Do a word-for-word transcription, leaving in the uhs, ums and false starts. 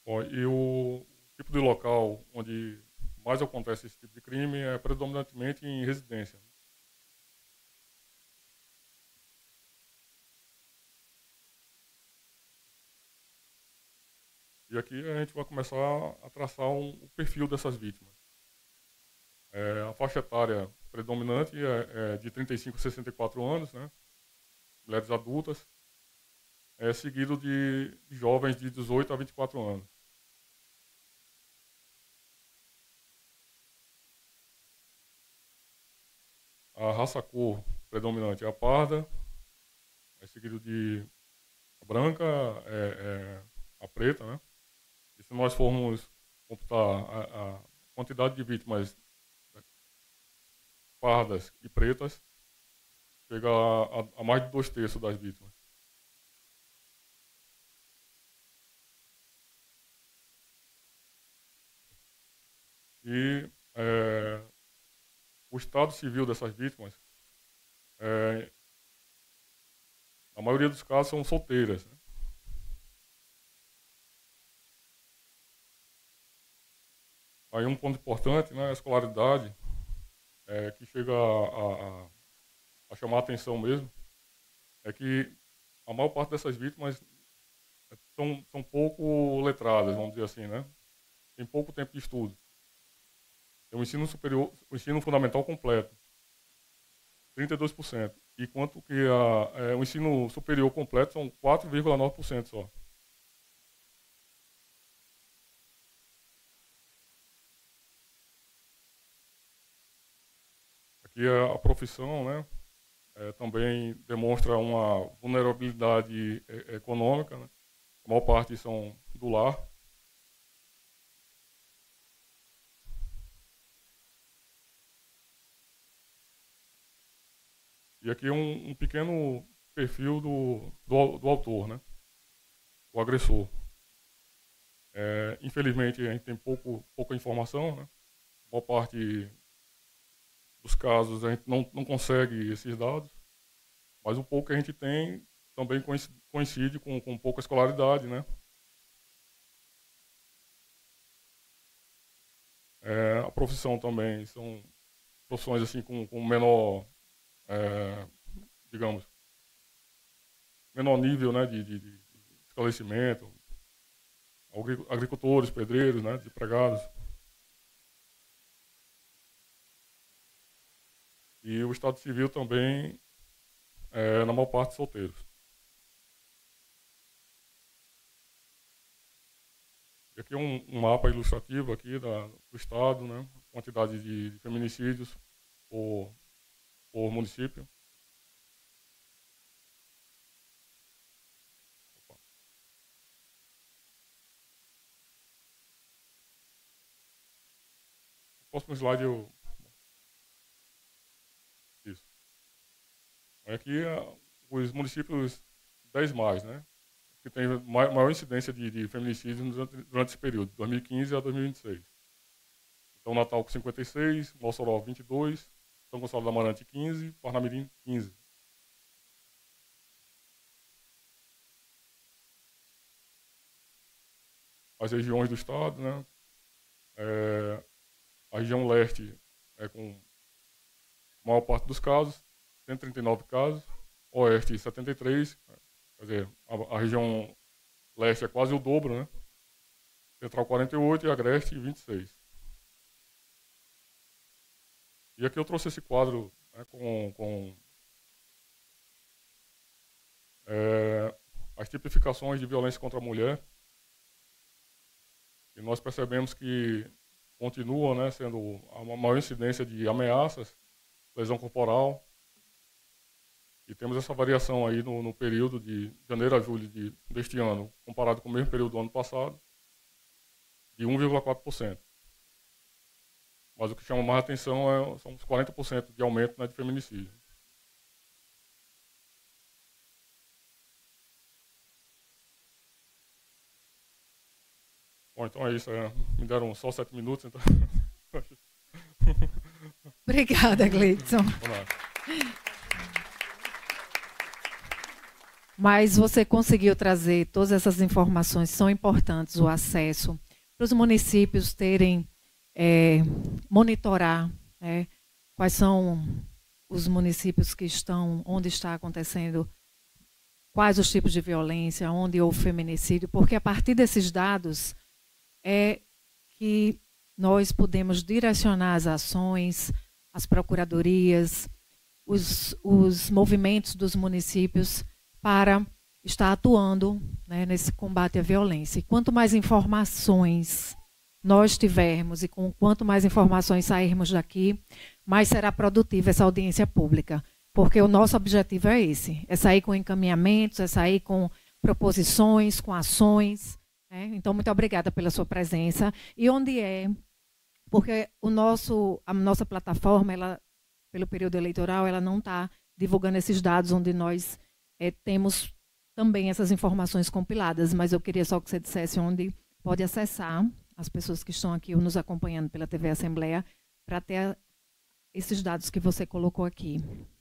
Bom, e o tipo de local onde mais acontece esse tipo de crime é predominantemente em residência. E aqui a gente vai começar a traçar um, o perfil dessas vítimas. É, a faixa etária predominante é, é de trinta e cinco a sessenta e quatro anos, né? Mulheres adultas, é seguido de, de jovens de dezoito a vinte e quatro anos. A raça cor predominante é a parda, é seguido de a branca, é, é a preta, né? E se nós formos computar a, a quantidade de vítimas pardas e pretas, chega a, a, a mais de dois terços das vítimas. E é, o estado civil dessas vítimas, é, a maioria dos casos são solteiras. Né? Aí um ponto importante, né, a escolaridade, é, que chega a, a, a chamar a atenção mesmo, é que a maior parte dessas vítimas são, são pouco letradas, vamos dizer assim, né? Tem pouco tempo de estudo. Tem o ensino superior, o ensino fundamental completo, trinta e dois por cento. Enquanto que a, é, o ensino superior completo são quatro vírgula nove por cento só. Aqui a, a profissão, né, é, também demonstra uma vulnerabilidade é, econômica, né? A maior parte são do lar. E aqui um, um pequeno perfil do, do, do autor, né? O agressor. É, infelizmente, a gente tem pouco, pouca informação, né? A maior parte dos casos a gente não, não consegue esses dados, mas o pouco que a gente tem também coincide, coincide com, com pouca escolaridade, né? É, a profissão também são profissões assim com, com menor, é, digamos, menor nível, né, de, de, de esclarecimento. Agricultores, pedreiros, né, desempregados. E o Estado Civil também, é, na maior parte, solteiros. E aqui um, um mapa ilustrativo aqui da, do Estado, né, quantidade de, de feminicídios por, por município. Opa. O próximo slide eu... Isso. Aqui é, os municípios dez mais, né, que tem maior incidência de, de feminicídios durante, durante esse período, dois mil e quinze a dois mil e vinte e seis. Então, Natal com cinquenta e seis, Mossoró vinte e dois, São Gonçalo da Amarante quinze, Parnamirim quinze. As regiões do estado, né? É, a região leste é com a maior parte dos casos, cento e trinta e nove casos. Oeste, setenta e três. Quer dizer, a, a região leste é quase o dobro, né? Central, quarenta e oito e Agreste, vinte e seis. E aqui eu trouxe esse quadro, né, com, com é, as tipificações de violência contra a mulher. E nós percebemos que continua, né, sendo a maior incidência de ameaças, lesão corporal. E temos essa variação aí no, no período de janeiro a julho de, deste ano, comparado com o mesmo período do ano passado, de um vírgula quatro por cento. Mas o que chama mais atenção é, são os quarenta por cento de aumento, né, de feminicídio. Bom, então é isso. É, me deram só sete minutos, então... Obrigada, Gleidson. Mas você conseguiu trazer todas essas informações, são importantes, o acesso, para os municípios terem, é, monitorar, né, quais são os municípios que estão, onde está acontecendo, quais os tipos de violência, onde houve feminicídio, porque a partir desses dados é que nós podemos direcionar as ações, as procuradorias, os, os movimentos dos municípios para estar atuando, né, nesse combate à violência. E quanto mais informações nós tivermos e com quanto mais informações sairmos daqui, mais será produtiva essa audiência pública. Porque o nosso objetivo é esse, é sair com encaminhamentos, é sair com proposições, com ações. Né? Então, muito obrigada pela sua presença. E onde é? Porque o nosso, a nossa plataforma, ela, pelo período eleitoral, ela não está divulgando esses dados onde nós é, temos também essas informações compiladas, mas eu queria só que você dissesse onde pode acessar as pessoas que estão aqui nos acompanhando pela T V Assembleia para ter a, esses dados que você colocou aqui.